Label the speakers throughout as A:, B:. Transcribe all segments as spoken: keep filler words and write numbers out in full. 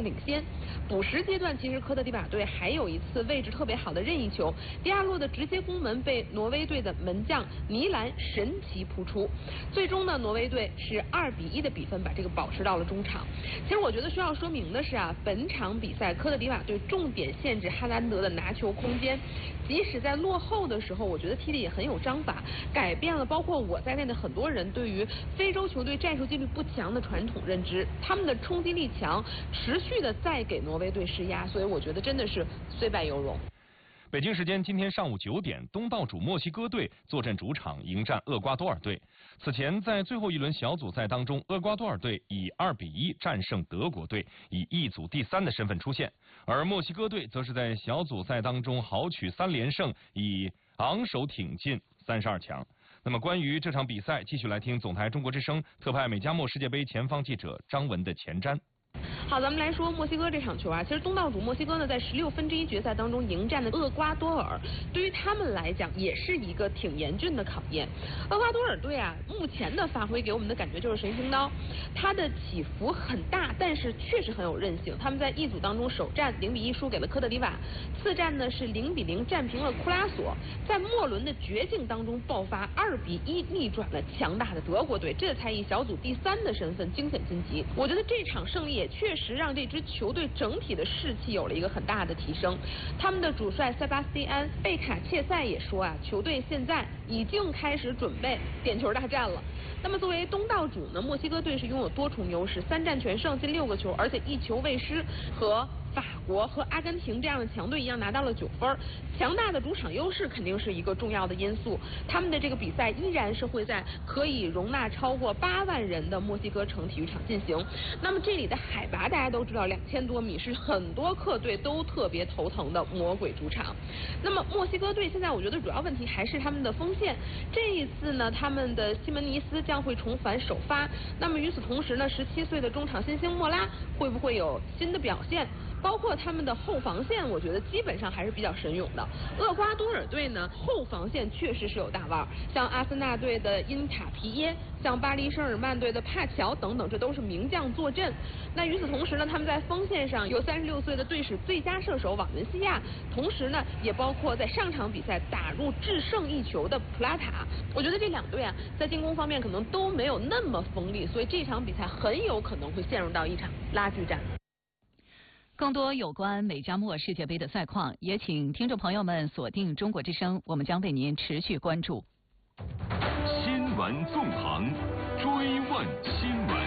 A: 领先。补时阶段，其实科特迪瓦队还有一次位置特别好的任意球，迪亚洛的直接攻门被挪威队的门将尼兰神奇扑出，最终呢，挪威队是二比一的比分把这个保持到了中场。其实我觉得需要说明的是啊，本场比赛科特迪瓦队重点限制哈兰德的拿球空间，即使在落后的时候，我觉得踢得也很有章法，改变了包括我在内的很多人对于非洲球队战术纪律不强的传统认知，他们的冲击力强，持续的在给挪威队施压，所以我觉得真的是虽败犹荣。
B: 北京时间今天上午九点，东道主墨西哥队坐镇主场迎战厄瓜多尔队。此前在最后一轮小组赛当中，厄瓜多尔队以二比一战胜德国队，以一组第三的身份出现，而墨西哥队则是在小组赛当中豪取三连胜，以昂首挺进三十二强。那么关于这场比赛，继续来听总台中国之声特派美加墨世界杯前方记者张文的前瞻。
A: 好，咱们来说墨西哥这场球啊，其实东道主墨西哥呢，在十六分之一决赛当中迎战的厄瓜多尔，对于他们来讲也是一个挺严峻的考验。厄瓜多尔队啊，目前的发挥给我们的感觉就是神行刀，它的起伏很大，但是确实很有韧性。他们在一组当中首战零比一输给了科特迪瓦，次战呢是零比零战平了库拉索，在末轮的绝境当中爆发二比一逆转了强大的德国队，这才以小组第三的身份惊险晋级。我觉得这场胜利也确实让这支球队整体的士气有了一个很大的提升。他们的主帅塞巴斯蒂安·贝卡切塞也说啊，球队现在已经开始准备点球大战了。那么作为东道主呢，墨西哥队是拥有多重优势，三战全胜，进六个球，而且一球未失，和法国和阿根廷这样的强队一样拿到了九分，强大的主场优势肯定是一个重要的因素。他们的这个比赛依然是会在可以容纳超过八万人的墨西哥城体育场进行。那么这里的海拔大家都知道两千多米，是很多客队都特别头疼的魔鬼主场。那么墨西哥队现在我觉得主要问题还是他们的锋线，这一次呢，他们的西门尼斯将会重返首发。那么与此同时呢，十七岁的中场新星莫拉会不会有新的表现？包括他们的后防线，我觉得基本上还是比较神勇的。厄瓜多尔队呢，后防线确实是有大腕，像阿森纳队的因卡皮耶，像巴黎圣日耳曼队的帕乔等等，这都是名将坐镇。那与此同时呢，他们在锋线上有三十六岁的队史最佳射手瓦伦西亚，同时呢，也包括在上场比赛打入制胜一球的普拉塔。我觉得这两队啊，在进攻方面可能都没有那么锋利，所以这场比赛很有可能会陷入到一场拉锯战。
C: 更多有关美加墨世界杯的赛况，也请听众朋友们锁定中国之声，我们将为您持续关注。
D: 新闻纵横，追问新闻。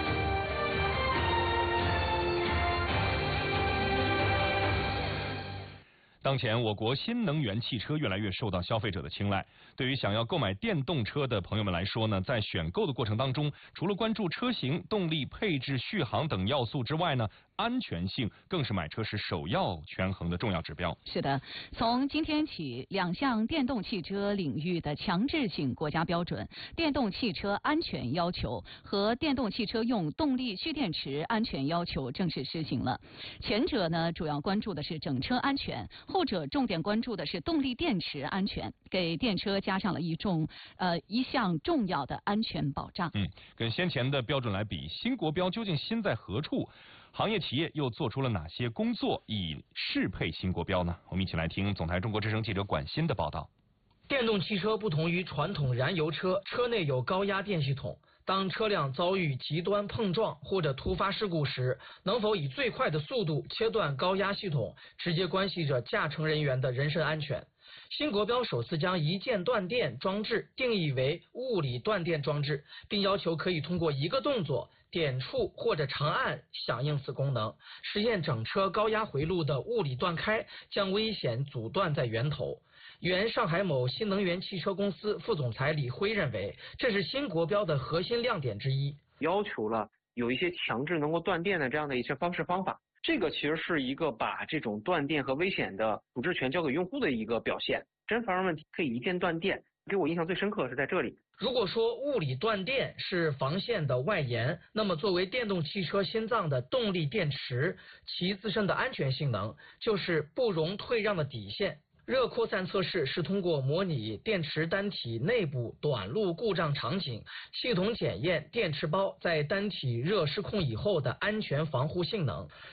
B: 当前，我国新能源汽车越来越受到消费者的青睐。对于想要购买电动车的朋友们来说呢，在选购的过程当中，除了关注车型、动力、配置、续航等要素之外呢，安全性更是买车时首要权衡的重要指标。
C: 是的，从今天起，两项电动汽车领域的强制性国家标准——电动汽车安全要求和电动汽车用动力蓄电池安全要求正式施行了。前者呢，主要关注的是整车安全，后者重点关注的是动力电池安全，给电车加上了一重呃一项重要的安全保障。
B: 嗯，跟先前的标准来比，新国标究竟新在何处？行业企业又做出了哪些工作以适配新国标呢？我们一起来听总台中国之声记者管新的报道。
E: 电动汽车不同于传统燃油车，车内有高压电系统。当车辆遭遇极端碰撞或者突发事故时，能否以最快的速度切断高压系统，直接关系着驾乘人员的人身安全。新国标首次将一键断电装置定义为物理断电装置，并要求可以通过一个动作点触或者长按响应此功能，实现整车高压回路的物理断开，将危险阻断在源头。原上海某新能源汽车公司副总裁李辉认为，这是新国标的核心亮点之一，
F: 要求了有一些强制能够断电的这样的一些方式方法。这个其实是一个把这种断电和危险的处置权交给用户的一个表现。真发生问题可以一键断电，给我印象最深刻的是在这里。
E: 如果说物理断电是防线的外延，那么作为电动汽车心脏的动力电池，其自身的安全性能就是不容退让的底线。热扩散测试是通过模拟电池单体内部短路故障场景，系统检验电池包在单体热失控以后的安全防护性能。